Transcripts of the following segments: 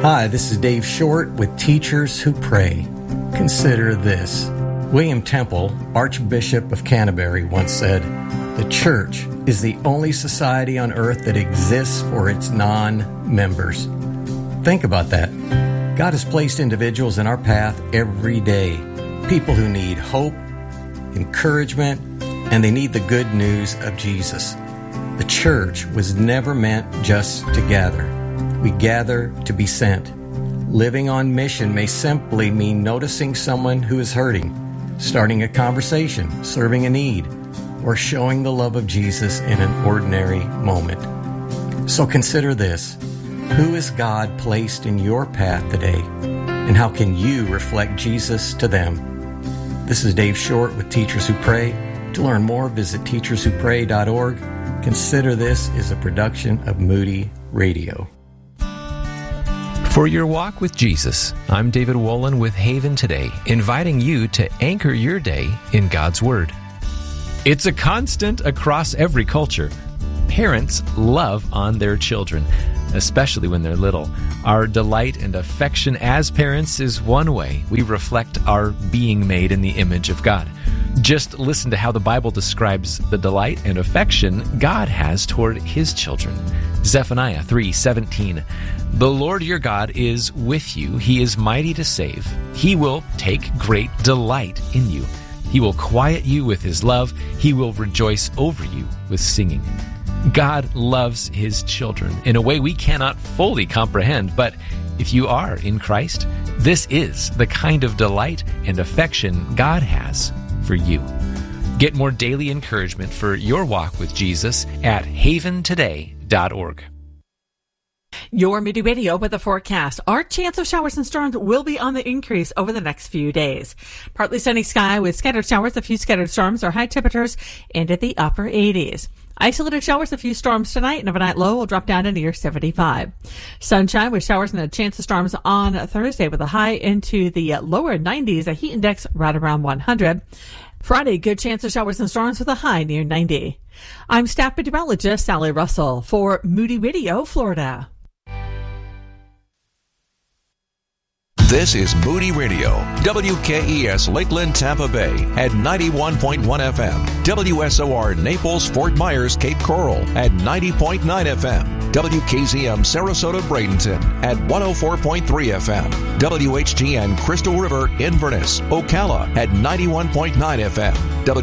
Hi, this is Dave Short with Teachers Who Pray. Consider this. William Temple, Archbishop of Canterbury, once said, "The church is the only society on earth that exists for its non-members." Think about that. God has placed individuals in our path every day. People who need hope, encouragement, and they need the good news of Jesus. The church was never meant just to gather. We gather to be sent. Living on mission may simply mean noticing someone who is hurting, starting a conversation, serving a need, or showing the love of Jesus in an ordinary moment. So consider this. Who has God placed in your path today? And how can you reflect Jesus to them? This is Dave Short with Teachers Who Pray. To learn more, visit teacherswhopray.org. Consider This is a production of Moody Radio. For your walk with Jesus, I'm David Wolin with Haven Today, inviting you to anchor your day in God's Word. It's a constant across every culture. Parents love on their children, especially when they're little. Our delight and affection as parents is one way we reflect our being made in the image of God. Just listen to how the Bible describes the delight and affection God has toward His children. Zephaniah 3:17. The Lord your God is with you. He is mighty to save. He will take great delight in you. He will quiet you with His love. He will rejoice over you with singing. God loves His children in a way we cannot fully comprehend, but if you are in Christ, this is the kind of delight and affection God has for you. Get more daily encouragement for your walk with Jesus at haventoday.org. Your Moody Radio with a forecast. Our chance of showers and storms will be on the increase over the next few days. Partly sunny sky with scattered showers, a few scattered storms. Our high temperatures into the upper 80s. Isolated showers, a few storms tonight, and overnight low will drop down to near 75. Sunshine with showers and a chance of storms on Thursday with a high into the lower 90s, a heat index right around 100. Friday, good chance of showers and storms with a high near 90. I'm staff meteorologist Sally Russell for Moody Radio, Florida. This is Moody Radio, WKES Lakeland, Tampa Bay at 91.1 FM, WSOR Naples, Fort Myers, Cape Coral at 90.9 FM, WKZM Sarasota, Bradenton at 104.3 FM, WHGN Crystal River, Inverness, Ocala at 91.9 FM,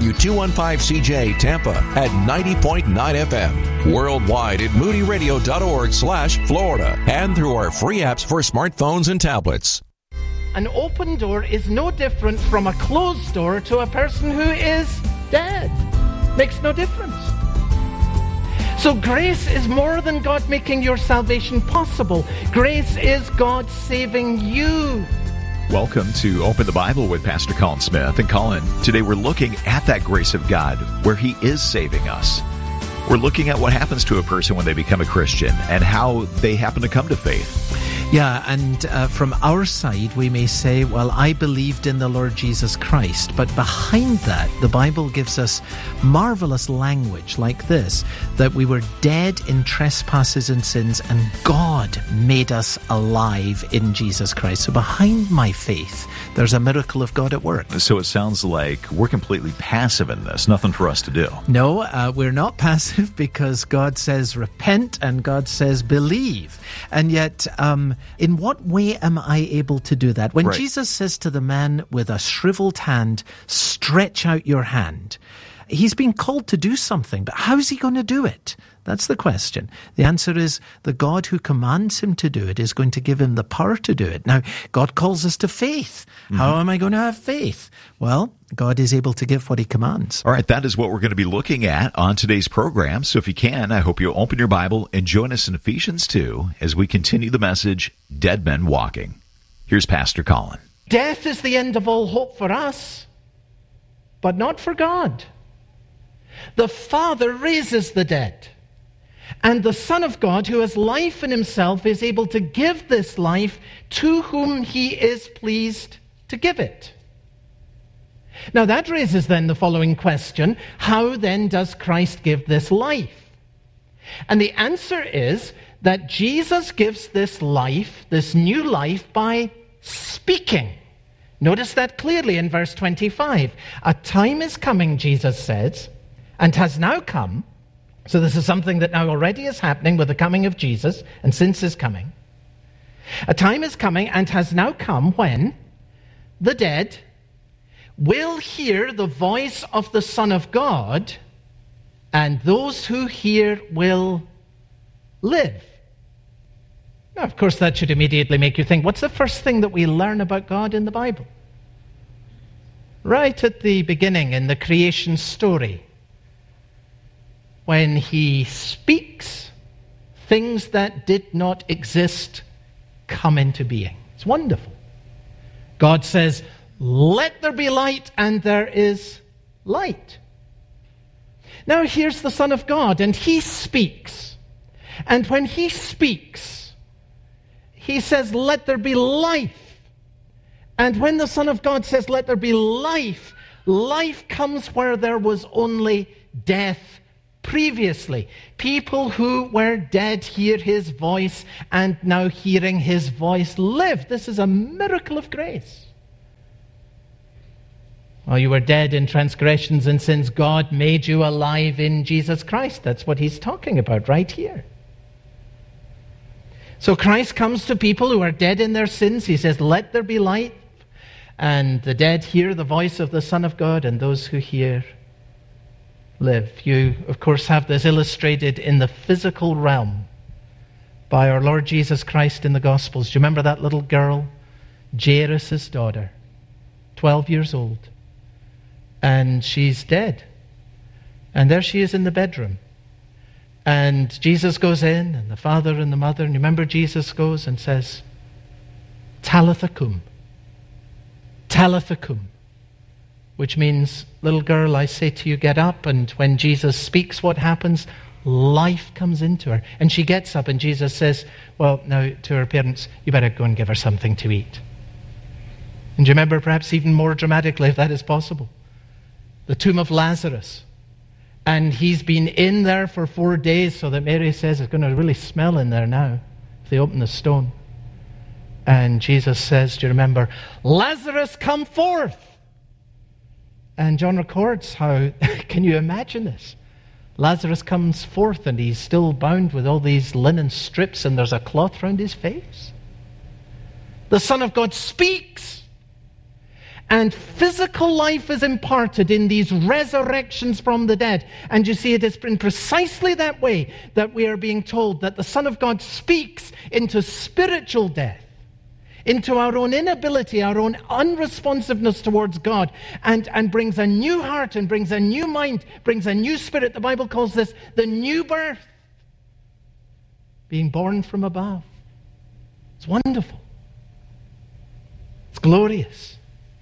W215CJ Tampa at 90.9 FM, worldwide at moodyradio.org/Florida, and through our free apps for smartphones and tablets. An open door is no different from a closed door to a person who is dead. Makes no difference. So grace is more than God making your salvation possible. Grace is God saving you. Welcome to Open the Bible with Pastor Colin Smith. And Colin, today we're looking at that grace of God where He is saving us. We're looking at what happens to a person when they become a Christian and how they happen to come to faith. Yeah, and from our side, we may say, well, I believed in the Lord Jesus Christ. But behind that, the Bible gives us marvelous language like this, that we were dead in trespasses and sins, and God made us alive in Jesus Christ. So behind my faith, there's a miracle of God at work. So it sounds like we're completely passive in this, nothing for us to do. No, we're not passive because God says repent and God says believe. And yet, in what way am I able to do that? When Jesus says to the man with a shriveled hand, stretch out your hand, he's been called to do something, but how's he going to do it? That's the question. The answer is the God who commands him to do it is going to give him the power to do it. Now, God calls us to faith. Mm-hmm. How am I going to have faith? Well, God is able to give what He commands. All right, that is what we're going to be looking at on today's program. So if you can, I hope you'll open your Bible and join us in Ephesians 2 as we continue the message, Dead Men Walking. Here's Pastor Colin. Death is the end of all hope for us, but not for God. The Father raises the dead. And the Son of God, who has life in Himself, is able to give this life to whom He is pleased to give it. Now that raises then the following question: how then does Christ give this life? And the answer is that Jesus gives this life, this new life, by speaking. Notice that clearly in verse 25. A time is coming, Jesus says, and has now come. So this is something that now already is happening with the coming of Jesus, and since his coming. A time is coming and has now come when the dead will hear the voice of the Son of God, and those who hear will live. Now, of course, that should immediately make you think, what's the first thing that we learn about God in the Bible? Right at the beginning, in the creation story, when he speaks, things that did not exist come into being. It's wonderful. God says, let there be light, and there is light. Now here's the Son of God, and he speaks. And when he speaks, he says, let there be life. And when the Son of God says, let there be life, life comes where there was only death previously. People who were dead hear his voice, and now hearing his voice live. This is a miracle of grace. While you were dead in transgressions and sins, God made you alive in Jesus Christ. That's what he's talking about right here. So Christ comes to people who are dead in their sins. He says, let there be light. And the dead hear the voice of the Son of God, and those who hear live. You, of course, have this illustrated in the physical realm by our Lord Jesus Christ in the Gospels. Do you remember that little girl, Jairus' daughter, 12 years old? And she's dead. And there she is in the bedroom. And Jesus goes in, and the father and the mother, and you remember Jesus goes and says, Talitha cum. Talitha cum. Which means, little girl, I say to you, get up. And when Jesus speaks, what happens? Life comes into her. And she gets up, and Jesus says, well, now to her parents, you better go and give her something to eat. And do you remember, perhaps even more dramatically, if that is possible, the tomb of Lazarus. And he's been in there for 4 days, so that Mary says it's going to really smell in there now if they open the stone. And Jesus says, do you remember, Lazarus, come forth. And John records how, can you imagine this? Lazarus comes forth, and he's still bound with all these linen strips, and there's a cloth round his face. The Son of God speaks. And physical life is imparted in these resurrections from the dead. And you see, it has been precisely that way that we are being told that the Son of God speaks into spiritual death, into our own inability, our own unresponsiveness towards God, and brings a new heart and brings a new mind, brings a new spirit. The Bible calls this the new birth, being born from above. It's wonderful. It's glorious.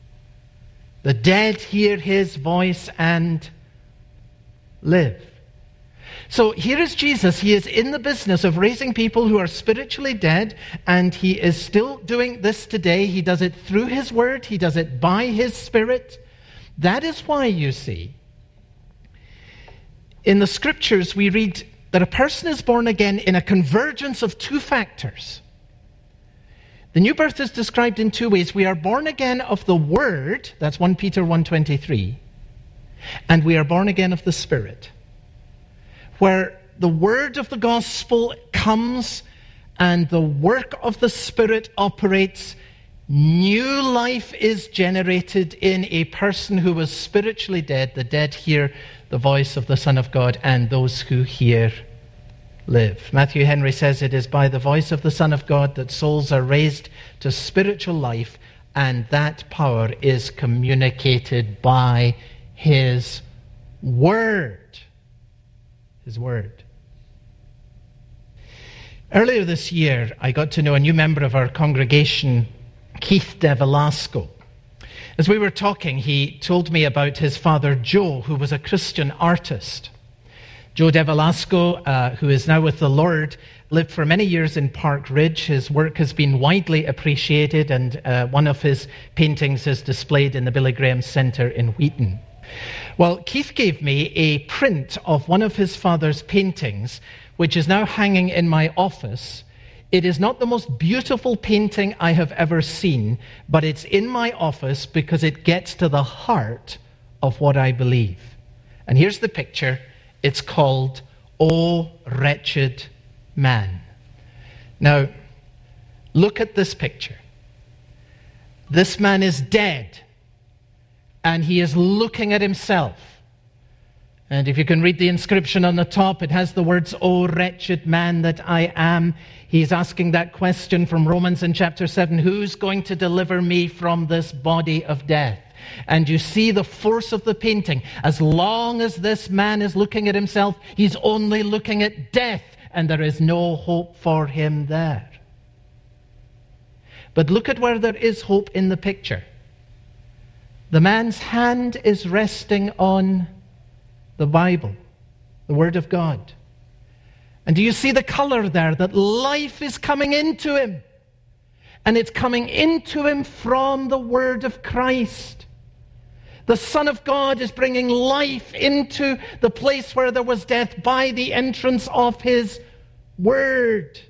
The dead hear his voice and live. So here is Jesus. He is in the business of raising people who are spiritually dead, and he is still doing this today. He does it through his word. He does it by his Spirit. That is why, you see, in the Scriptures we read that a person is born again in a convergence of two factors. The new birth is described in two ways. We are born again of the Word, that's 1 Peter 1:23, and we are born again of the Spirit, where the Word of the gospel comes and the work of the Spirit operates. New life is generated in a person who was spiritually dead. The dead hear the voice of the Son of God, and those who hear live. Matthew Henry says it is by the voice of the Son of God that souls are raised to spiritual life, and that power is communicated by his word. His word. Earlier this year, I got to know a new member of our congregation, Keith De Velasco. As we were talking, he told me about his father, Joe, who was a Christian artist. Joe De Velasco, who is now with the Lord, lived for many years in Park Ridge. His work has been widely appreciated, and one of his paintings is displayed in the Billy Graham Center in Wheaton. Well, Keith gave me a print of one of his father's paintings, which is now hanging in my office. It is not the most beautiful painting I have ever seen, but it's in my office because it gets to the heart of what I believe. And here's the picture. It's called O Wretched Man. Now, look at this picture. This man is dead, and he is looking at himself. And if you can read the inscription on the top, it has the words, O wretched man that I am. He's asking that question from Romans in chapter 7, who's going to deliver me from this body of death? And you see the force of the painting. As long as this man is looking at himself, he's only looking at death, and there is no hope for him there. But look at where there is hope in the picture. The man's hand is resting on the Bible, the Word of God. And do you see the color there? That life is coming into him. And it's coming into him from the Word of Christ. The Son of God is bringing life into the place where there was death by the entrance of His Word.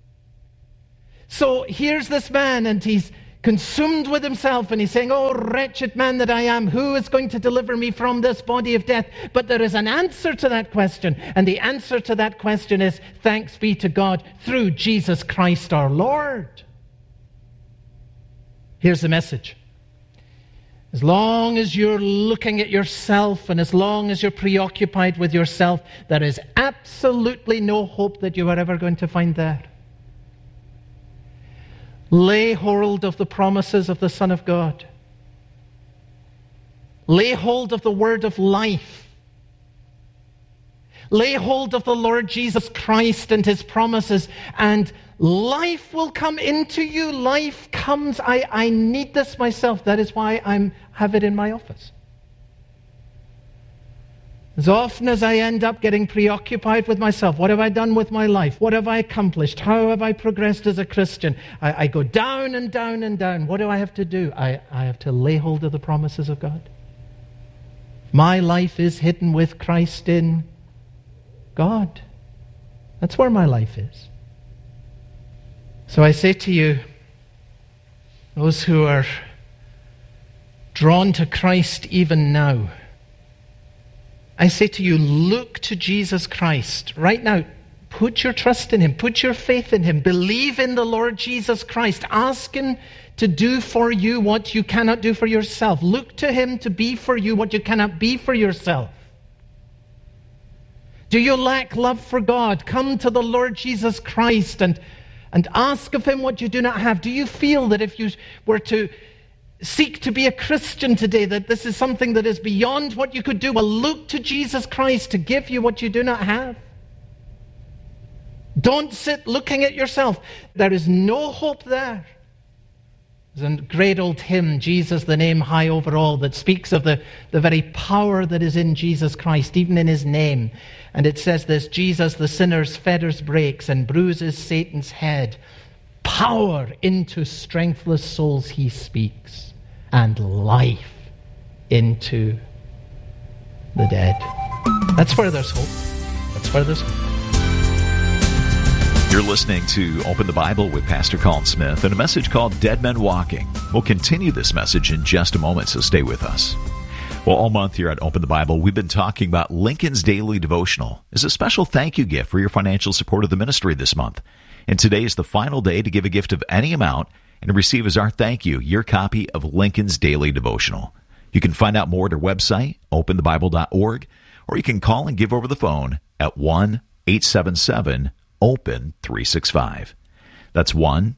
So here's this man, and he's consumed with himself, and he's saying, oh, wretched man that I am, who is going to deliver me from this body of death? But there is an answer to that question, and the answer to that question is, thanks be to God, through Jesus Christ our Lord. Here's the message. As long as you're looking at yourself, and as long as you're preoccupied with yourself, there is absolutely no hope that you are ever going to find there. Lay hold of the promises of the Son of God. Lay hold of the word of life. Lay hold of the Lord Jesus Christ and His promises, and life will come into you. Life comes. I need this myself. That is why I have it in my office. As often as I end up getting preoccupied with myself, what have I done with my life? What have I accomplished? How have I progressed as a Christian? I go down and down and down. What do I have to do? I have to lay hold of the promises of God. My life is hidden with Christ in God. That's where my life is. So I say to you, those who are drawn to Christ even now, I say to you, look to Jesus Christ. Right now, put your trust in Him. Put your faith in Him. Believe in the Lord Jesus Christ. Ask Him to do for you what you cannot do for yourself. Look to Him to be for you what you cannot be for yourself. Do you lack love for God? Come to the Lord Jesus Christ and ask of Him what you do not have. Do you feel that if you were to seek to be a Christian today, that this is something that is beyond what you could do? Well, look to Jesus Christ to give you what you do not have. Don't sit looking at yourself. There is no hope there. There's a great old hymn, Jesus, the name high over all, that speaks of the very power that is in Jesus Christ, even in His name. And it says this, Jesus, the sinner's fetters breaks and bruises Satan's head. Power into strengthless souls He speaks, and life into the dead. That's where there's hope. That's where there's hope. You're listening to Open the Bible with Pastor Colin Smith and a message called Dead Men Walking. We'll continue this message in just a moment, so stay with us. Well, all month here at Open the Bible, we've been talking about Lincoln's Daily Devotional as a special thank you gift for your financial support of the ministry this month. And today is the final day to give a gift of any amount and receive as our thank you your copy of Lincoln's Daily Devotional. You can find out more at our website, openthebible.org, or you can call and give over the phone at 1-877-OPEN-365. That's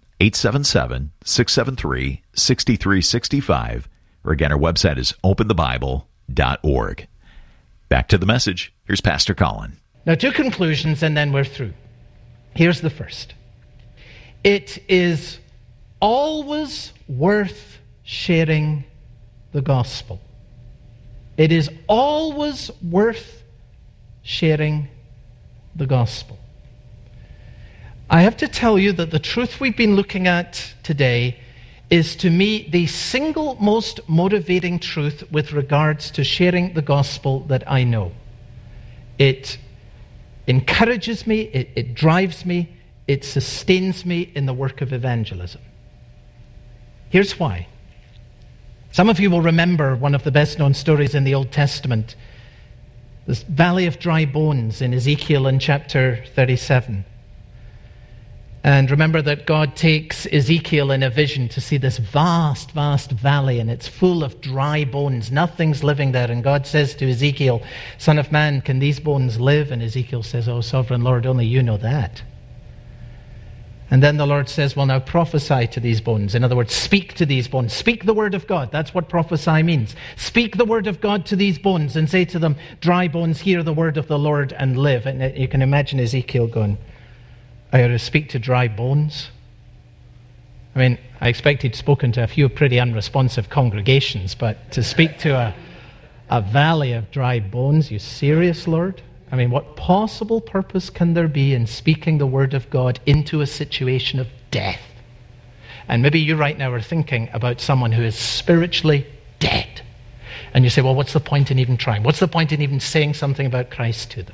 1-877-673-6365. Or again, our website is openthebible.org. Back to the message. Here's Pastor Colin. Now, two conclusions, and then we're through. Here's the first. It is always worth sharing the gospel. It is always worth sharing the gospel. I have to tell you that the truth we've been looking at today is, to me, the single most motivating truth with regards to sharing the gospel that I know. It encourages me, it drives me, it sustains me in the work of evangelism. Here's why. Some of you will remember one of the best-known stories in the Old Testament, this valley of dry bones in Ezekiel in chapter 37. And remember that God takes Ezekiel in a vision to see this vast, vast valley, and it's full of dry bones. Nothing's living there. And God says to Ezekiel, "Son of man, can these bones live?" And Ezekiel says, "Oh, sovereign Lord, only you know that." And then the Lord says, "Well, now prophesy to these bones." In other words, speak to these bones. Speak the word of God. That's what prophesy means. Speak the word of God to these bones and say to them, "Dry bones, hear the word of the Lord and live." And you can imagine Ezekiel going, "I ought to speak to dry bones?" I mean, I expect he'd spoken to a few pretty unresponsive congregations, but to speak to a valley of dry bones, you serious, Lord? I mean, what possible purpose can there be in speaking the word of God into a situation of death? And maybe you right now are thinking about someone who is spiritually dead. And you say, well, what's the point in even trying? What's the point in even saying something about Christ to them?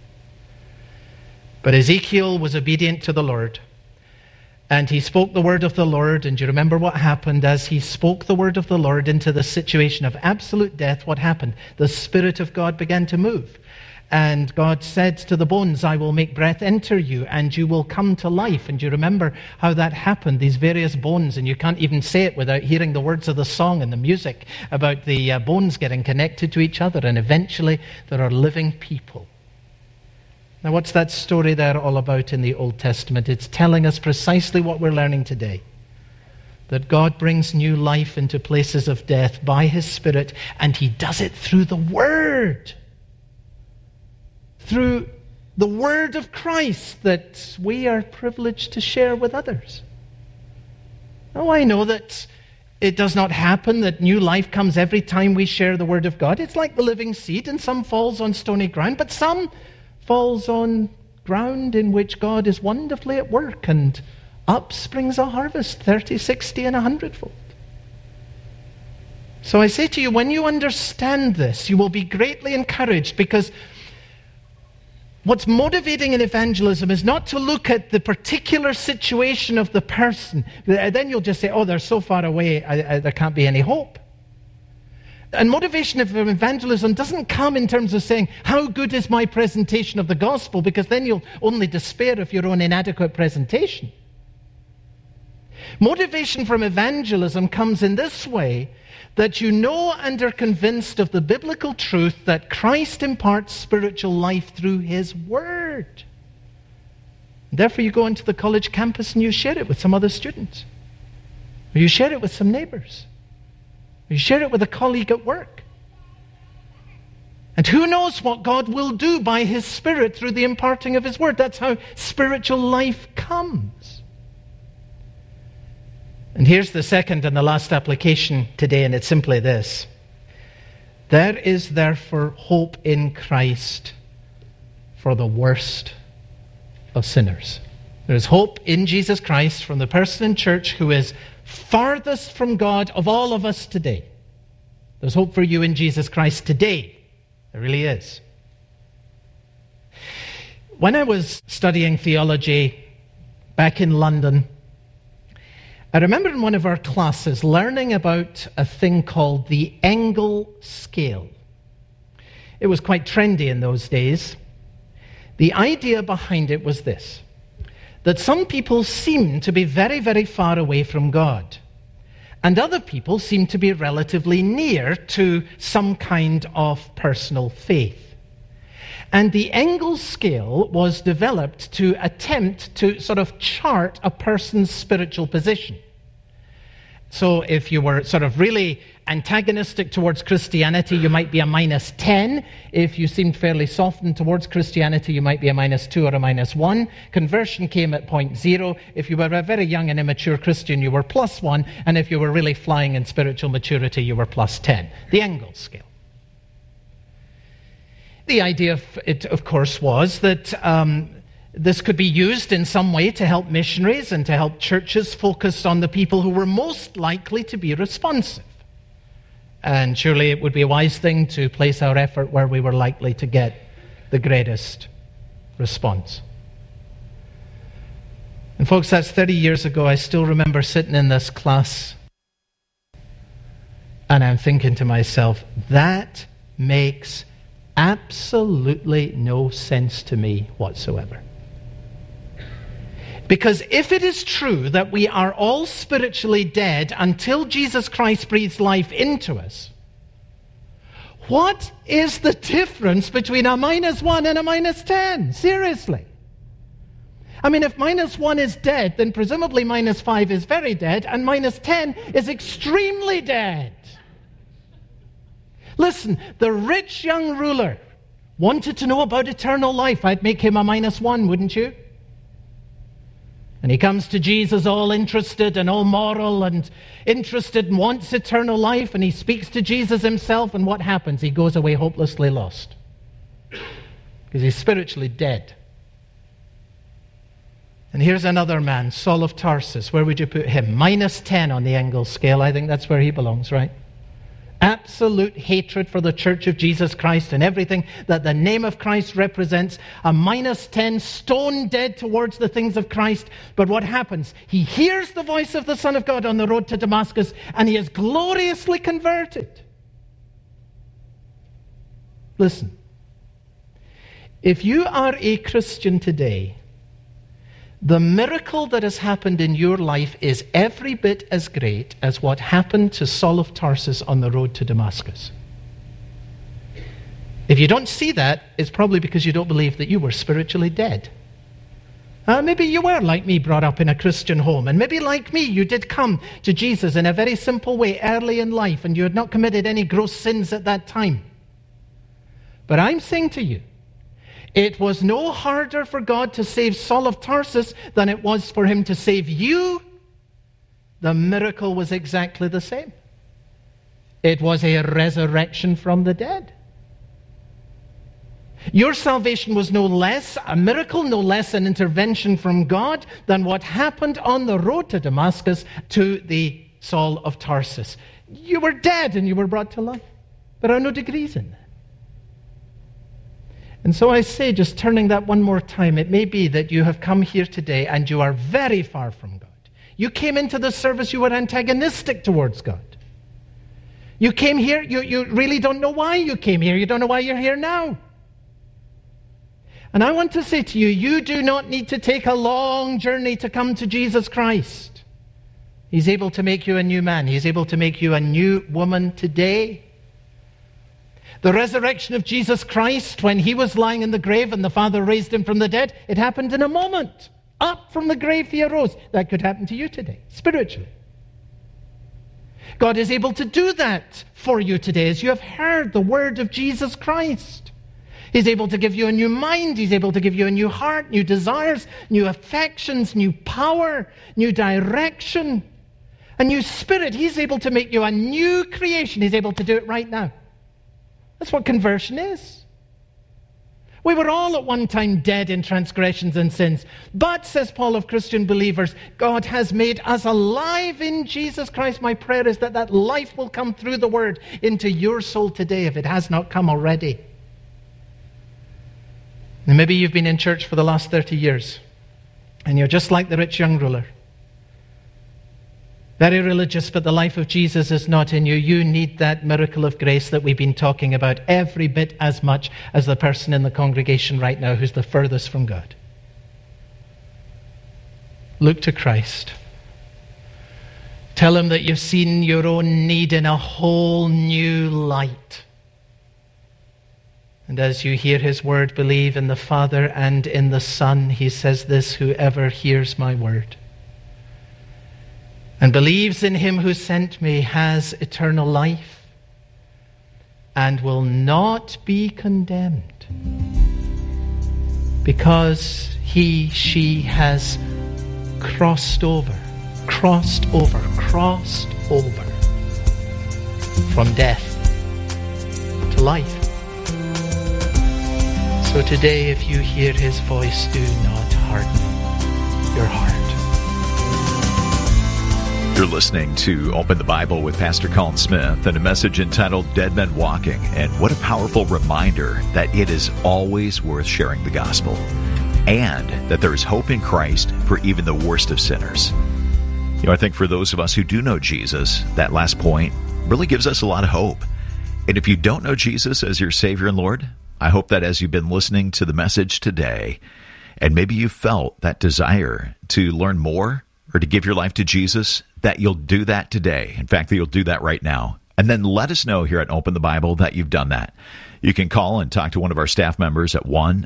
But Ezekiel was obedient to the Lord, and he spoke the word of the Lord. And you remember what happened as he spoke the word of the Lord into the situation of absolute death? What happened? The Spirit of God began to move. And God said to the bones, "I will make breath enter you, and you will come to life." And you remember how that happened, these various bones, and you can't even say it without hearing the words of the song and the music about the bones getting connected to each other, and eventually there are living people. Now, what's that story there all about in the Old Testament? It's telling us precisely what we're learning today. That God brings new life into places of death by His Spirit, and He does it through the Word. Through the Word of Christ that we are privileged to share with others. Now, I know that it does not happen that new life comes every time we share the Word of God. It's like the living seed, and some falls on stony ground, but some falls on ground in which God is wonderfully at work, and up springs a harvest, 30, 60, and 100-fold. So I say to you, when you understand this, you will be greatly encouraged, because what's motivating in evangelism is not to look at the particular situation of the person. Then you'll just say, oh, they're so far away, there can't be any hope. And motivation of evangelism doesn't come in terms of saying, how good is my presentation of the gospel? Because then you'll only despair of your own inadequate presentation. Motivation from evangelism comes in this way, that you know and are convinced of the biblical truth that Christ imparts spiritual life through His Word. And therefore you go into the college campus and you share it with some other students. Or you share it with some neighbors. Or you share it with a colleague at work. And who knows what God will do by His Spirit through the imparting of His Word. That's how spiritual life comes. And here's the second and the last application today, and it's simply this. There is therefore hope in Christ for the worst of sinners. There is hope in Jesus Christ from the person in church who is farthest from God of all of us today. There's hope for you in Jesus Christ today. There really is. When I was studying theology back in London, I remember in one of our classes learning about a thing called the Engel scale. It was quite trendy in those days. The idea behind it was this, that some people seem to be very, very far away from God, and other people seem to be relatively near to some kind of personal faith. And the Engel scale was developed to attempt to sort of chart a person's spiritual position. So if you were sort of really antagonistic towards Christianity, you might be a -10. If you seemed fairly softened towards Christianity, you might be a -2 or a -1. Conversion came at 0.0. If you were a very young and immature Christian, you were +1. And if you were really flying in spiritual maturity, you were +10. The Engel scale. The idea of it, of course, was that this could be used in some way to help missionaries and to help churches focus on the people who were most likely to be responsive. And surely it would be a wise thing to place our effort where we were likely to get the greatest response. And folks, that's 30 years ago. I still remember sitting in this class and I'm thinking to myself, that makes absolutely no sense to me whatsoever. Because if it is true that we are all spiritually dead until Jesus Christ breathes life into us, what is the difference between a -1 and a -10? Seriously. I mean, if -1 is dead, then presumably -5 is very dead, and -10 is extremely dead. Listen, the rich young ruler wanted to know about eternal life. I'd make him a -1, wouldn't you? And he comes to Jesus all interested and all moral and interested and wants eternal life, and he speaks to Jesus himself, and what happens? He goes away hopelessly lost. Because he's spiritually dead. And here's another man, Saul of Tarsus. Where would you put him? -10 on the Engel scale. I think that's where he belongs, right? Absolute hatred for the Church of Jesus Christ and everything that the name of Christ represents. A -10, stone dead towards the things of Christ. But what happens? He hears the voice of the Son of God on the road to Damascus, and he is gloriously converted. Listen, if you are a Christian today, the miracle that has happened in your life is every bit as great as what happened to Saul of Tarsus on the road to Damascus. If you don't see that, it's probably because you don't believe that you were spiritually dead. Maybe you were, like me, brought up in a Christian home, and maybe like me, you did come to Jesus in a very simple way early in life, and you had not committed any gross sins at that time. But I'm saying to you, it was no harder for God to save Saul of Tarsus than it was for him to save you. The miracle was exactly the same. It was a resurrection from the dead. Your salvation was no less a miracle, no less an intervention from God than what happened on the road to Damascus to the Saul of Tarsus. You were dead and you were brought to life. There are no degrees in that. And so I say, just turning that one more time, it may be that you have come here today and you are very far from God. You came into the service, you were antagonistic towards God. You came here, you really don't know why you came here. You don't know why you're here now. And I want to say to you, you do not need to take a long journey to come to Jesus Christ. He's able to make you a new man. He's able to make you a new woman today. The resurrection of Jesus Christ, when he was lying in the grave and the Father raised him from the dead, it happened in a moment. Up from the grave he arose. That could happen to you today, spiritually. God is able to do that for you today as you have heard the word of Jesus Christ. He's able to give you a new mind. He's able to give you a new heart, new desires, new affections, new power, new direction, a new spirit. He's able to make you a new creation. He's able to do it right now. That's what conversion is. We were all at one time dead in transgressions and sins. But, says Paul of Christian believers, God has made us alive in Jesus Christ. My prayer is that that life will come through the word into your soul today, if it has not come already. And maybe you've been in church for the last 30 years, and you're just like the rich young ruler. Very religious, but the life of Jesus is not in you. You need that miracle of grace that we've been talking about every bit as much as the person in the congregation right now who's the furthest from God. Look to Christ. Tell him that you've seen your own need in a whole new light. And as you hear his word, believe in the Father and in the Son. He says this, whoever hears my word and believes in him who sent me has eternal life and will not be condemned, because he, she has crossed over from death to life. So today, if you hear his voice, do not harden your heart. You're listening to Open the Bible with Pastor Colin Smith and a message entitled Dead Men Walking. And what a powerful reminder that it is always worth sharing the gospel and that there is hope in Christ for even the worst of sinners. You know, I think for those of us who do know Jesus, that last point really gives us a lot of hope. And if you don't know Jesus as your Savior and Lord, I hope that as you've been listening to the message today, and maybe you felt that desire to learn more or to give your life to Jesus, that you'll do that today. In fact, that you'll do that right now. And then let us know here at Open the Bible that you've done that. You can call and talk to one of our staff members at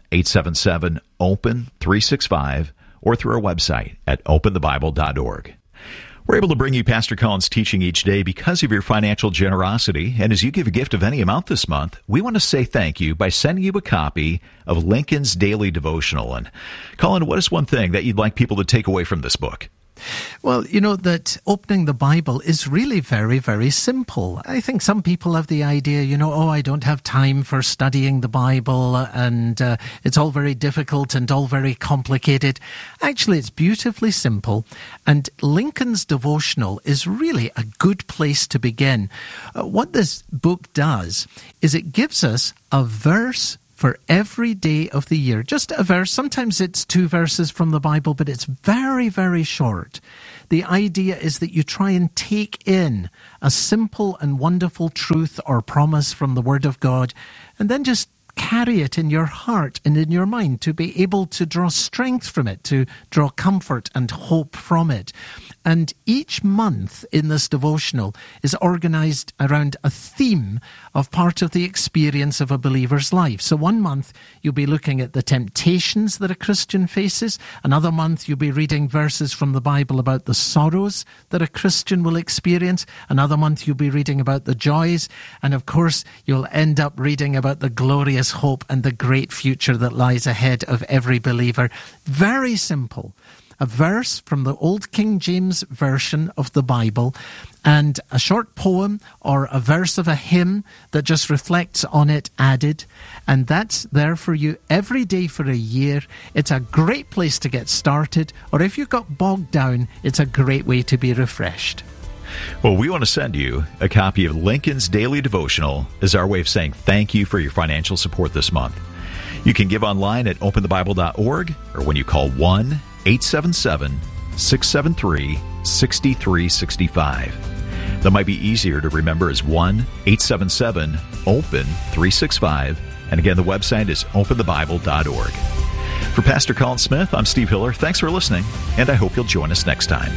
1-877-OPEN-365 or through our website at openthebible.org. We're able to bring you Pastor Colin's teaching each day because of your financial generosity. And as you give a gift of any amount this month, we want to say thank you by sending you a copy of Lincoln's Daily Devotional. And Colin, what is one thing that you'd like people to take away from this book? Well, you know that opening the Bible is really very, very simple. I think some people have the idea, I don't have time for studying the Bible and it's all very difficult and all very complicated. Actually, it's beautifully simple. And Lincoln's Devotional is really a good place to begin. What this book does is it gives us a verse for every day of the year. Just a verse. Sometimes it's 2 verses from the Bible, but it's very, very short. The idea is that you try and take in a simple and wonderful truth or promise from the Word of God, and then just carry it in your heart and in your mind to be able to draw strength from it, to draw comfort and hope from it. And each month in this devotional is organized around a theme of part of the experience of a believer's life. So one month you'll be looking at the temptations that a Christian faces. Another month you'll be reading verses from the Bible about the sorrows that a Christian will experience. Another month you'll be reading about the joys. And of course you'll end up reading about the glorious hope and the great future that lies ahead of every believer. Very simple. A verse from the Old King James Version of the Bible, and a short poem or a verse of a hymn that just reflects on it added. And that's there for you every day for a year. It's a great place to get started, or if you got bogged down, it's a great way to be refreshed. Well, we want to send you a copy of Lincoln's Daily Devotional as our way of saying thank you for your financial support this month. You can give online at openthebible.org or when you call 1-877-673-6365. That might be easier to remember as 1-877-OPEN-365. And again, the website is openthebible.org. For Pastor Colin Smith, I'm Steve Hiller. Thanks for listening, and I hope you'll join us next time.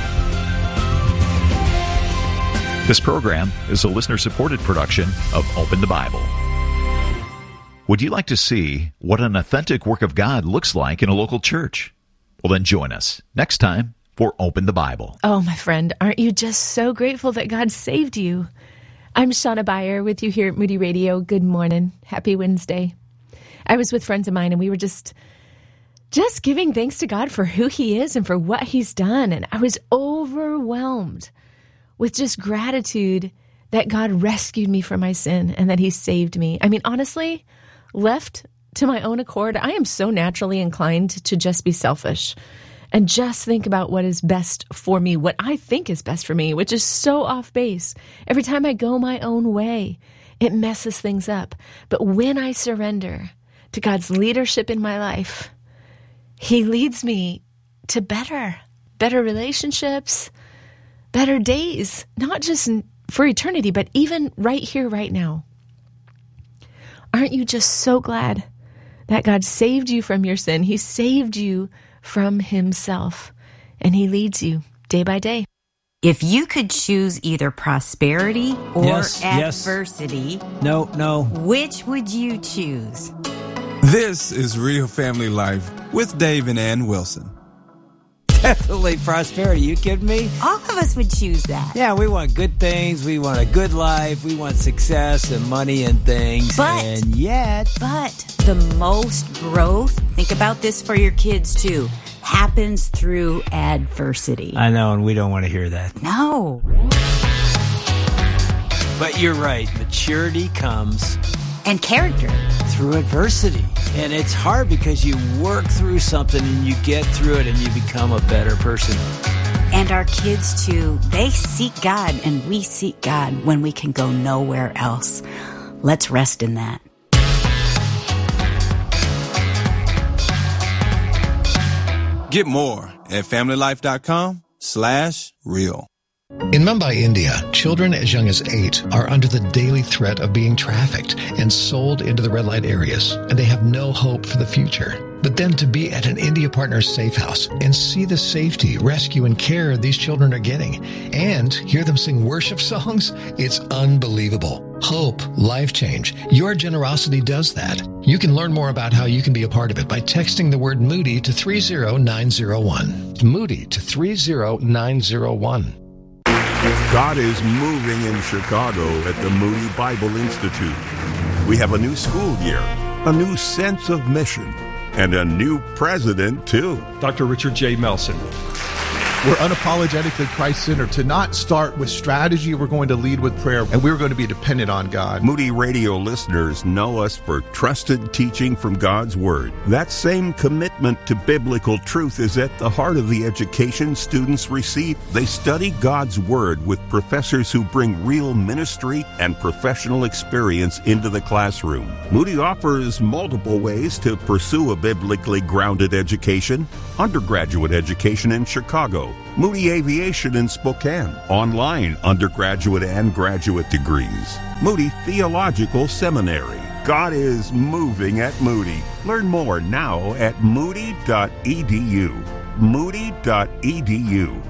This program is a listener-supported production of Open the Bible. Would you like to see what an authentic work of God looks like in a local church? Well, then join us next time for Open the Bible. Oh, my friend, aren't you just so grateful that God saved you? I'm Shauna Beyer with you here at Moody Radio. Good morning. Happy Wednesday. I was with friends of mine, and we were just giving thanks to God for who He is and for what He's done. And I was overwhelmed with just gratitude that God rescued me from my sin and that He saved me. I mean, honestly, left to my own accord, I am so naturally inclined to just be selfish and just think about what is best for me, what I think is best for me, which is so off base. Every time I go my own way, it messes things up. But when I surrender to God's leadership in my life, He leads me to better relationships, better days, not just for eternity, but even right here, right now. Aren't you just so glad that God saved you from your sin? He saved you from Himself, and He leads you day by day. If you could choose either prosperity or adversity, No. which would you choose? This is Real Family Life with Dave and Ann Wilson. Definitely prosperity. You kidding me? All of us would choose that. Yeah, we want good things. We want a good life. We want success and money and things. But the most growth, think about this for your kids too, happens through adversity. I know, and we don't want to hear that. No. But you're right. Maturity comes. And character. Through adversity. And it's hard because you work through something and you get through it and you become a better person. And our kids, too, they seek God, and we seek God when we can go nowhere else. Let's rest in that. Get more at familylife.com/real. In Mumbai, India, children as young as 8 are under the daily threat of being trafficked and sold into the red light areas, and they have no hope for the future. But then to be at an India Partners safe house and see the safety, rescue, and care these children are getting, and hear them sing worship songs, it's unbelievable. Hope, life change. Your generosity does that. You can learn more about how you can be a part of it by texting the word Moody to 30901. Moody to 30901. God is moving in Chicago at the Moody Bible Institute. We have a new school year, a new sense of mission, and a new president, too. Dr. Richard J. Melson. We're unapologetically Christ-centered. To not start with strategy, we're going to lead with prayer, and we're going to be dependent on God. Moody Radio listeners know us for trusted teaching from God's Word. That same commitment to biblical truth is at the heart of the education students receive. They study God's Word with professors who bring real ministry and professional experience into the classroom. Moody offers multiple ways to pursue a biblically grounded education. Undergraduate education in Chicago, Moody Aviation in Spokane, online undergraduate and graduate degrees, Moody Theological Seminary. God is moving at Moody. Learn more now at moody.edu. Moody.edu.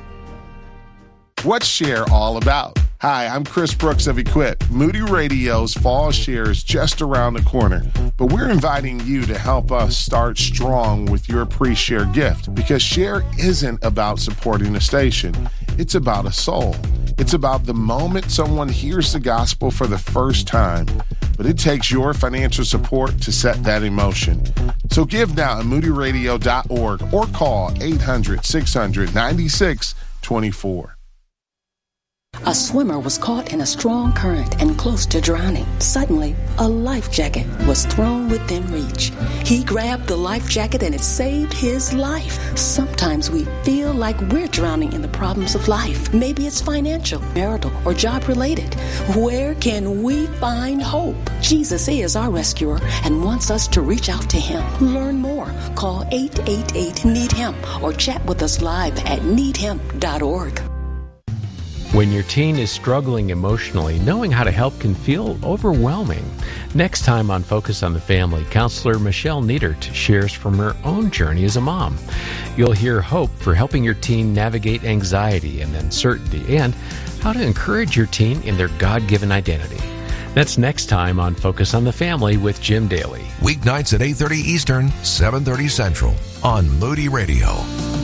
What's Share all about? Hi, I'm Chris Brooks of Equip. Moody Radio's Fall Share is just around the corner, but we're inviting you to help us start strong with your pre-share gift, because Share isn't about supporting a station. It's about a soul. It's about the moment someone hears the gospel for the first time, but it takes your financial support to set that in motion. So give now at moodyradio.org or call 800-600-9624. A swimmer was caught in a strong current and close to drowning. Suddenly, a life jacket was thrown within reach. He grabbed the life jacket and it saved his life. Sometimes we feel like we're drowning in the problems of life. Maybe it's financial, marital, or job-related. Where can we find hope? Jesus is our rescuer and wants us to reach out to him. Learn more. Call 888-NEED-HIM or chat with us live at needhim.org. When your teen is struggling emotionally, knowing how to help can feel overwhelming. Next time on Focus on the Family, counselor Michelle Niedert shares from her own journey as a mom. You'll hear hope for helping your teen navigate anxiety and uncertainty, and how to encourage your teen in their God-given identity. That's next time on Focus on the Family with Jim Daly. Weeknights at 8:30 Eastern, 7:30 Central on Moody Radio.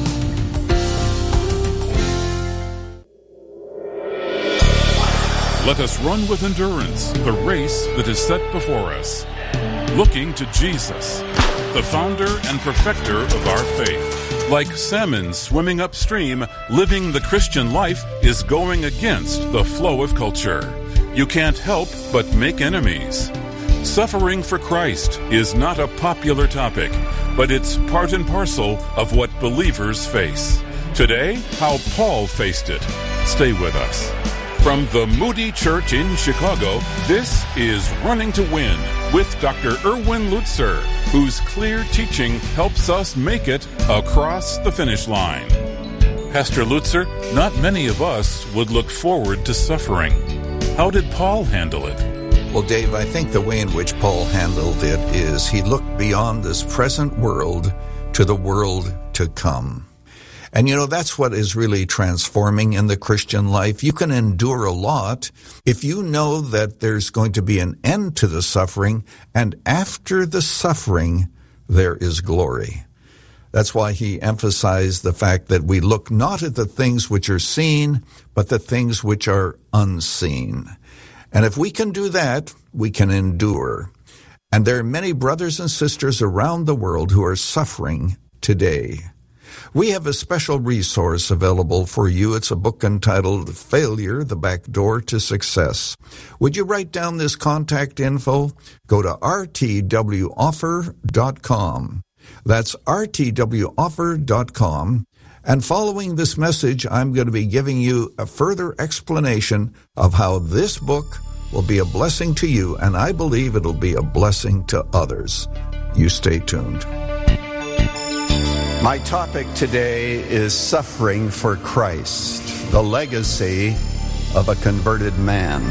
Let us run with endurance the race that is set before us, looking to Jesus, the founder and perfecter of our faith. Like salmon swimming upstream, living the Christian life is going against the flow of culture. You can't help but make enemies. Suffering for Christ is not a popular topic, but it's part and parcel of what believers face. Today, how Paul faced it. Stay with us. From the Moody Church in Chicago, this is Running to Win with Dr. Erwin Lutzer, whose clear teaching helps us make it across the finish line. Pastor Lutzer, not many of us would look forward to suffering. How did Paul handle it? Well, Dave, I think the way in which Paul handled it is he looked beyond this present world to the world to come. And, that's what is really transforming in the Christian life. You can endure a lot if you know that there's going to be an end to the suffering, and after the suffering, there is glory. That's why he emphasized the fact that we look not at the things which are seen, but the things which are unseen. And if we can do that, we can endure. And there are many brothers and sisters around the world who are suffering today. We have a special resource available for you. It's a book entitled Failure, the Back Door to Success. Would you write down this contact info? Go to rtwoffer.com. That's rtwoffer.com. And following this message, I'm going to be giving you a further explanation of how this book will be a blessing to you, and I believe it'll be a blessing to others. You stay tuned. My topic today is suffering for Christ, the legacy of a converted man.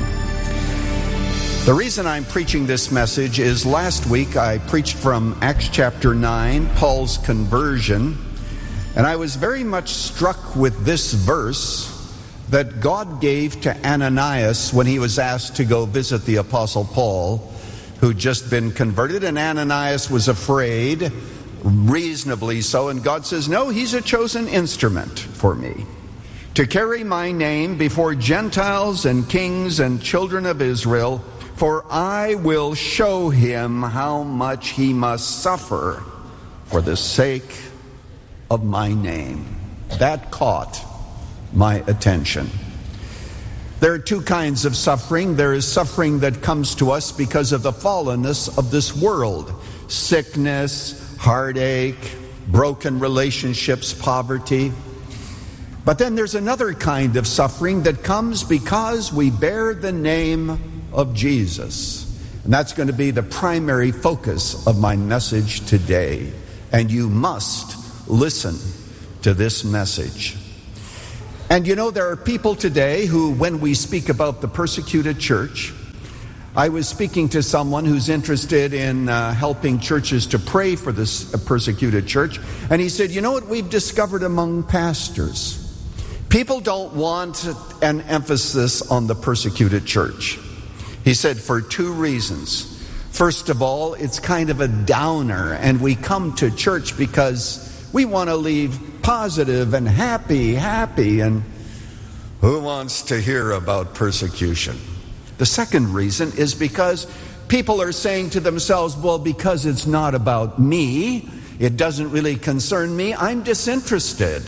The reason I'm preaching this message is last week I preached from Acts chapter 9, Paul's conversion, and I was very much struck with this verse that God gave to Ananias when he was asked to go visit the Apostle Paul, who'd just been converted, and Ananias was afraid, reasonably so, and God says, no, he's a chosen instrument for me to carry my name before Gentiles and kings and children of Israel, for I will show him how much he must suffer for the sake of my name. That caught my attention. There are two kinds of suffering. There is suffering that comes to us because of the fallenness of this world. Sickness, heartache, broken relationships, poverty. But then there's another kind of suffering that comes because we bear the name of Jesus. And that's going to be the primary focus of my message today. And you must listen to this message. And you know, there are people today who, when we speak about the persecuted church, I was speaking to someone who's interested in helping churches to pray for this persecuted church, and he said, you know what we've discovered among pastors? People don't want an emphasis on the persecuted church. He said for two reasons. First of all, it's kind of a downer, and we come to church because we want to leave positive and happy, and who wants to hear about persecution? The second reason is because people are saying to themselves, well, because it's not about me, it doesn't really concern me, I'm disinterested.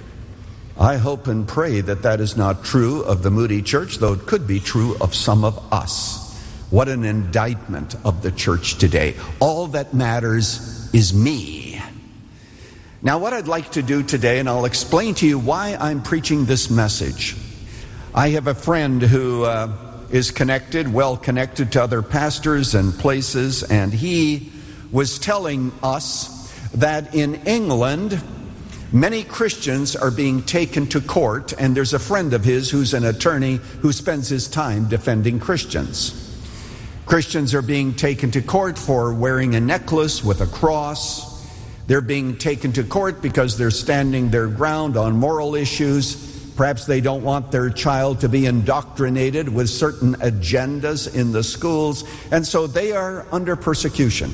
I hope and pray that that is not true of the Moody Church, though it could be true of some of us. What an indictment of the church today. All that matters is me. Now, what I'd like to do today, and I'll explain to you why I'm preaching this message. I have a friend who is connected, well connected to other pastors and places, and he was telling us that in England, many Christians are being taken to court, and there's a friend of his who's an attorney who spends his time defending Christians. Christians are being taken to court for wearing a necklace with a cross. They're being taken to court because they're standing their ground on moral issues. Perhaps they don't want their child to be indoctrinated with certain agendas in the schools, and so they are under persecution.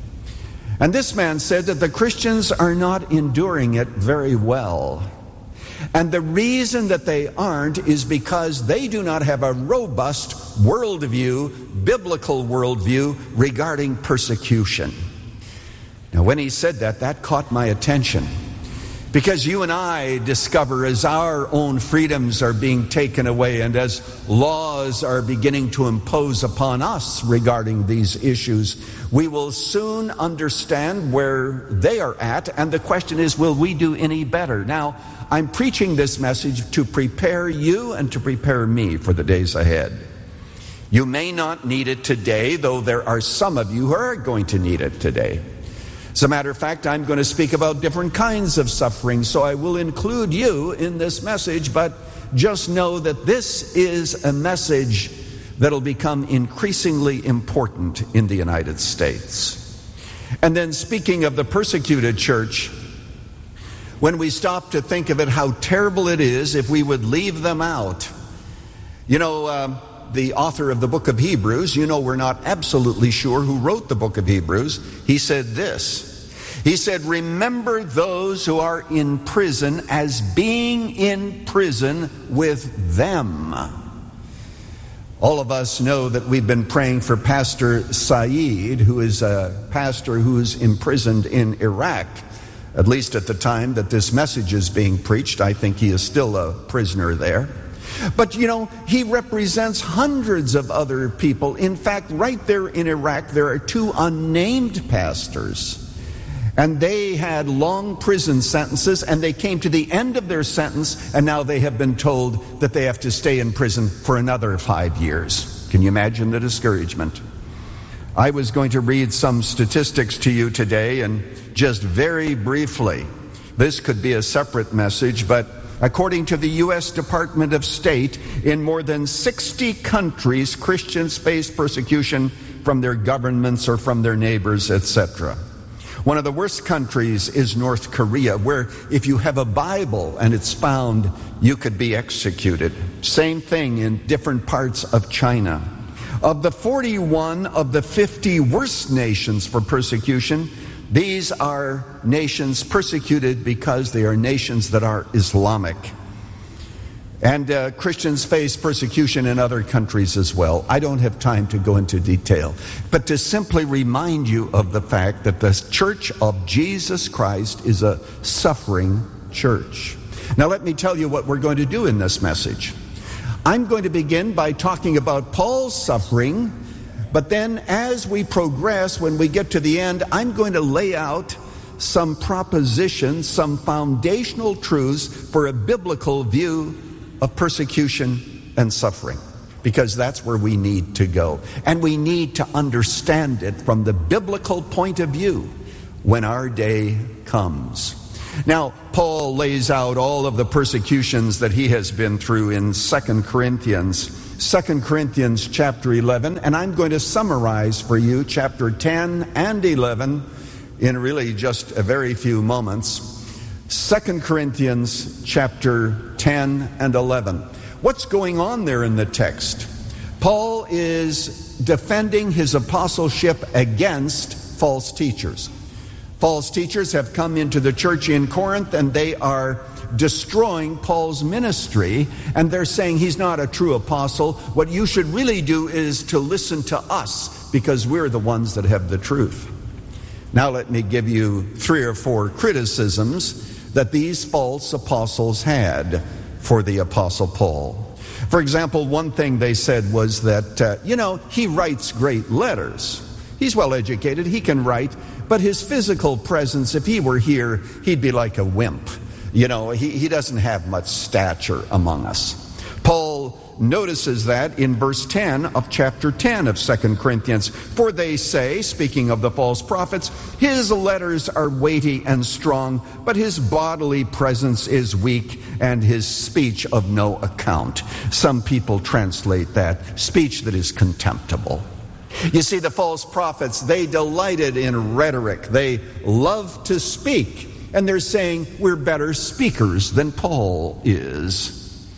And this man said that the Christians are not enduring it very well. And the reason that they aren't is because they do not have a robust worldview, biblical worldview regarding persecution. Now, when he said that, that caught my attention. Because you and I discover as our own freedoms are being taken away and as laws are beginning to impose upon us regarding these issues, we will soon understand where they are at, and the question is, will we do any better? Now, I'm preaching this message to prepare you and to prepare me for the days ahead. You may not need it today, though there are some of you who are going to need it today. As a matter of fact, I'm going to speak about different kinds of suffering, so I will include you in this message, but just know that this is a message that'll become increasingly important in the United States. And then, speaking of the persecuted church, when we stop to think of it, how terrible it is if we would leave them out. You know, the author of the book of Hebrews, you know, we're not absolutely sure who wrote the book of Hebrews. He said this. He said, remember those who are in prison as being in prison with them. All of us know that we've been praying for Pastor Saeed, who is a pastor who's imprisoned in Iraq. At least at the time that this message is being preached, I think he is still a prisoner there. But, you know, he represents hundreds of other people. In fact, right there in Iraq, there are two unnamed pastors. And they had long prison sentences, and they came to the end of their sentence, and now they have been told that they have to stay in prison for another 5 years. Can you imagine the discouragement? I was going to read some statistics to you today, and just very briefly, this could be a separate message, but according to the U.S. Department of State, in more than 60 countries, Christians face persecution from their governments or from their neighbors, etc. One of the worst countries is North Korea, where if you have a Bible and it's found, you could be executed. Same thing in different parts of China. Of the 41 of the 50 worst nations for persecution, these are nations persecuted because they are nations that are Islamic. And Christians face persecution in other countries as well. I don't have time to go into detail, but to simply remind you of the fact that the Church of Jesus Christ is a suffering church. Now let me tell you what we're going to do in this message. I'm going to begin by talking about Paul's suffering, but then as we progress, when we get to the end, I'm going to lay out some propositions, some foundational truths for a biblical view of persecution and suffering, because that's where we need to go. And we need to understand it from the biblical point of view when our day comes. Now, Paul lays out all of the persecutions that he has been through in 2 Corinthians chapter 11, and I'm going to summarize for you chapter 10 and 11 in really just a very few moments. 2 Corinthians chapter 10 and 11. What's going on there in the text? Paul is defending his apostleship against false teachers. False teachers have come into the church in Corinth, and they are destroying Paul's ministry, and they're saying he's not a true apostle. What you should really do is to listen to us, because we're the ones that have the truth. Now let me give you 3 or 4 criticisms that these false apostles had for the apostle Paul. For example, one thing they said was that, he writes great letters. He's well educated, he can write, but his physical presence, if he were here, he'd be like a wimp. He doesn't have much stature among us. Paul notices that in verse 10 of chapter 10 of 2 Corinthians. For they say, speaking of the false prophets, his letters are weighty and strong, but his bodily presence is weak and his speech of no account. Some people translate that, speech that is contemptible. You see, the false prophets, they delighted in rhetoric. They loved to speak. And they're saying we're better speakers than Paul is.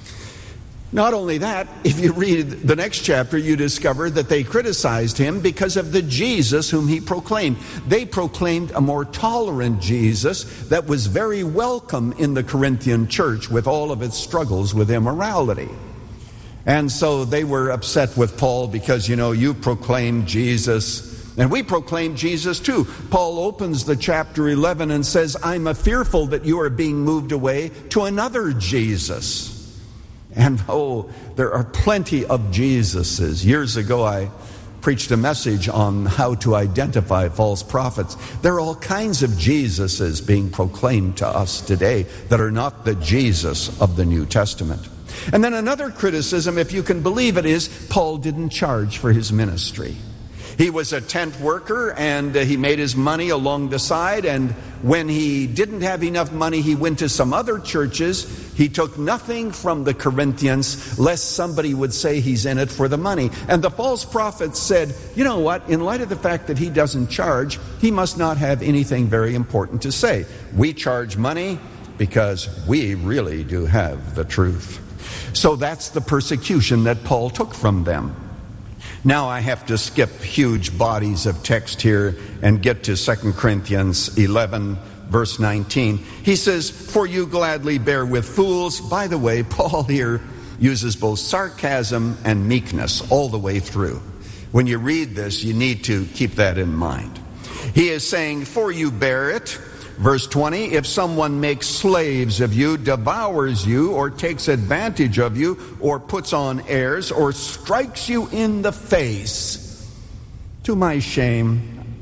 Not only that, if you read the next chapter, you discover that they criticized him because of the Jesus whom he proclaimed. They proclaimed a more tolerant Jesus that was very welcome in the Corinthian church with all of its struggles with immorality. And so they were upset with Paul because, you proclaim Jesus, and we proclaim Jesus too. Paul opens the chapter 11 and says, I'm fearful that you are being moved away to another Jesus. And there are plenty of Jesuses. Years ago, I preached a message on how to identify false prophets. There are all kinds of Jesuses being proclaimed to us today that are not the Jesus of the New Testament. And then another criticism, if you can believe it, is Paul didn't charge for his ministry. He was a tent worker, and he made his money along the side, and when he didn't have enough money, he went to some other churches. He took nothing from the Corinthians, lest somebody would say he's in it for the money. And the false prophet said, you know what, in light of the fact that he doesn't charge, he must not have anything very important to say. We charge money because we really do have the truth. So that's the persecution that Paul took from them. Now I have to skip huge bodies of text here and get to 2 Corinthians 11, verse 19. He says, for you gladly bear with fools. By the way, Paul here uses both sarcasm and meekness all the way through. When you read this, you need to keep that in mind. He is saying, for you bear it. Verse 20, if someone makes slaves of you, devours you, or takes advantage of you, or puts on airs, or strikes you in the face, to my shame,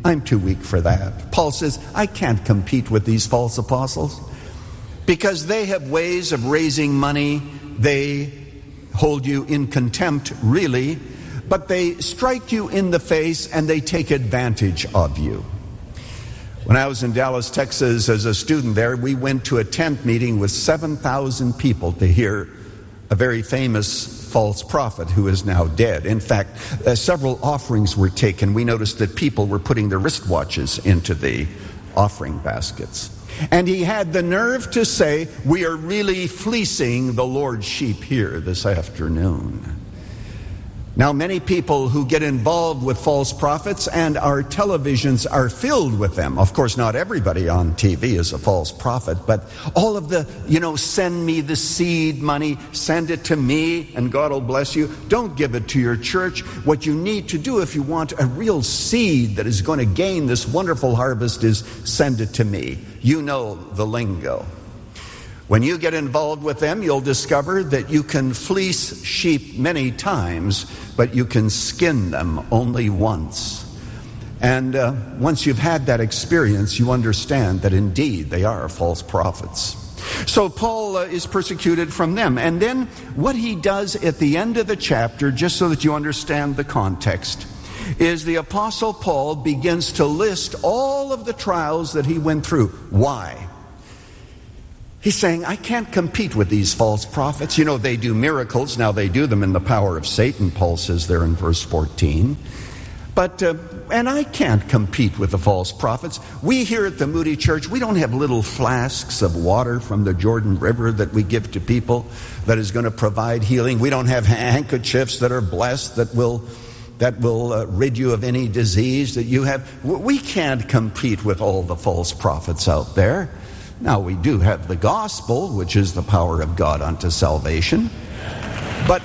I'm too weak for that. Paul says, I can't compete with these false apostles because they have ways of raising money. They hold you in contempt, really, but they strike you in the face and they take advantage of you. When I was in Dallas, Texas, as a student there, we went to a tent meeting with 7,000 people to hear a very famous false prophet who is now dead. In fact, several offerings were taken. We noticed that people were putting their wristwatches into the offering baskets. And he had the nerve to say, we are really fleecing the Lord's sheep here this afternoon. Now, many people who get involved with false prophets, and our televisions are filled with them. Of course, not everybody on TV is a false prophet, but all of the, send me the seed money, send it to me, and God will bless you. Don't give it to your church. What you need to do if you want a real seed that is going to gain this wonderful harvest is send it to me. You know the lingo. When you get involved with them, you'll discover that you can fleece sheep many times, but you can skin them only once. And once you've had that experience, you understand that indeed they are false prophets. So Paul is persecuted from them. And then what he does at the end of the chapter, just so that you understand the context, is the Apostle Paul begins to list all of the trials that he went through. Why? He's saying, I can't compete with these false prophets. They do miracles. Now, they do them in the power of Satan, Paul says there in verse 14. But, and I can't compete with the false prophets. We here at the Moody Church, we don't have little flasks of water from the Jordan River that we give to people that is going to provide healing. We don't have handkerchiefs that are blessed that will rid you of any disease that you have. We can't compete with all the false prophets out there. Now, we do have the gospel, which is the power of God unto salvation. But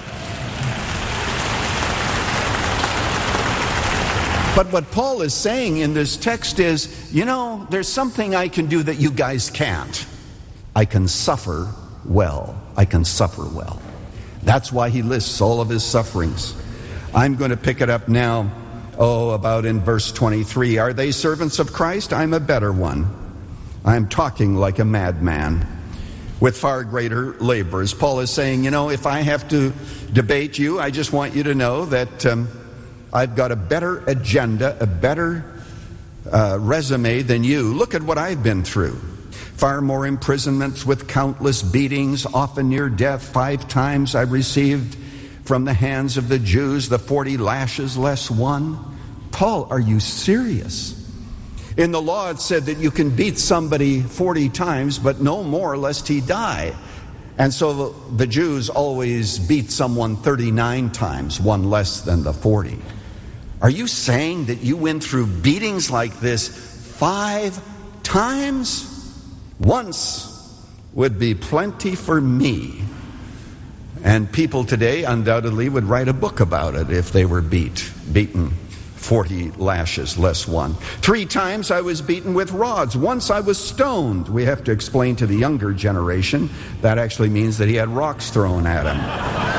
what Paul is saying in this text is, there's something I can do that you guys can't. I can suffer well. I can suffer well. That's why he lists all of his sufferings. I'm going to pick it up now, about in verse 23. Are they servants of Christ? I'm a better one. I'm talking like a madman with far greater labors. Paul is saying, if I have to debate you, I just want you to know that I've got a better agenda, a better resume than you. Look at what I've been through. Far more imprisonments with countless beatings, often near death. 5 times I received from the hands of the Jews the 40 lashes less one. Paul, are you serious? In the law, it said that you can beat somebody 40 times, but no more lest he die. And so the Jews always beat someone 39 times, one less than the 40. Are you saying that you went through beatings like this 5 times? Once would be plenty for me. And people today undoubtedly would write a book about it if they were beaten 40 lashes less one. 3 times I was beaten with rods. Once I was stoned. We have to explain to the younger generation that actually means that he had rocks thrown at him.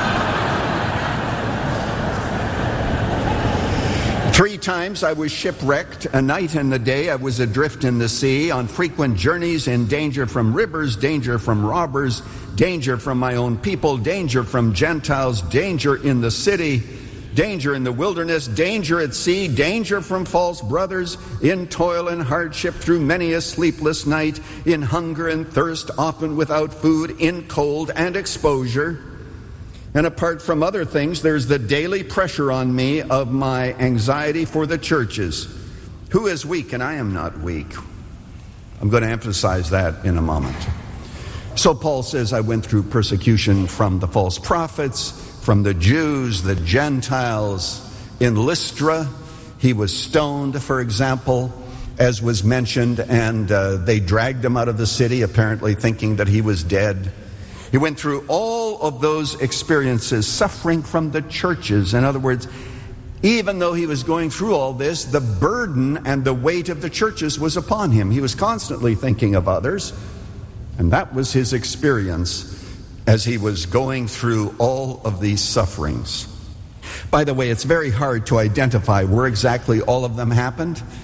3 times I was shipwrecked. A night and a day I was adrift in the sea, on frequent journeys, in danger from rivers, danger from robbers, danger from my own people, danger from Gentiles, danger in the city, danger in the wilderness, danger at sea, danger from false brothers, in toil and hardship through many a sleepless night, in hunger and thirst, often without food, in cold and exposure. And apart from other things, there's the daily pressure on me of my anxiety for the churches. Who is weak and I am not weak? I'm going to emphasize that in a moment. So Paul says, I went through persecution from the false prophets, from the Jews, the Gentiles. In Lystra, he was stoned, for example, as was mentioned, and they dragged him out of the city, apparently thinking that he was dead. He went through all of those experiences, suffering from the churches. In other words, even though he was going through all this, the burden and the weight of the churches was upon him. He was constantly thinking of others, and that was his experience as he was going through all of these sufferings. By the way, it's very hard to identify where exactly all of them happened.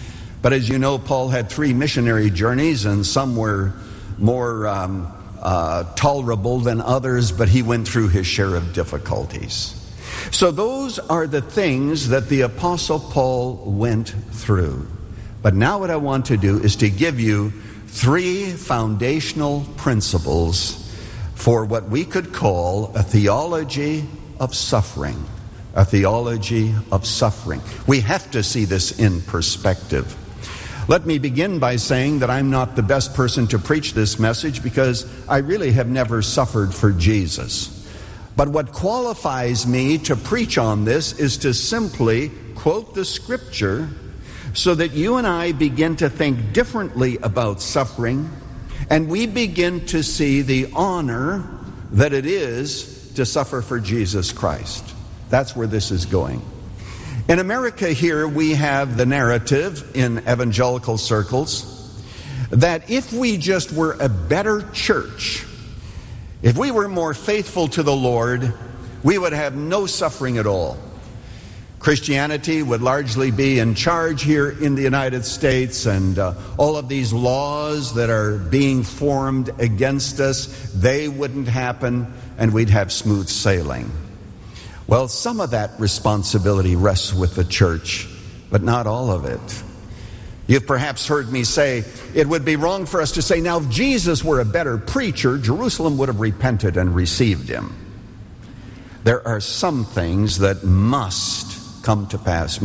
But as you know, Paul had 3 missionary journeys, and some were more tolerable than others, but he went through his share of difficulties. So those are the things that the Apostle Paul went through. But now what I want to do is to give you 3 foundational principles for what we could call a theology of suffering. A theology of suffering. We have to see this in perspective. Let me begin by saying that I'm not the best person to preach this message because I really have never suffered for Jesus. But what qualifies me to preach on this is to simply quote the Scripture so that you and I begin to think differently about suffering, and we begin to see the honor that it is to suffer for Jesus Christ. That's where this is going. In America here, we have the narrative in evangelical circles that if we just were a better church, if we were more faithful to the Lord, we would have no suffering at all. Christianity would largely be in charge here in the United States, and all of these laws that are being formed against us, they wouldn't happen, and we'd have smooth sailing. Well, some of that responsibility rests with the church, but not all of it. You've perhaps heard me say it would be wrong for us to say, now if Jesus were a better preacher, Jerusalem would have repented and received him. There are some things that must come to pass.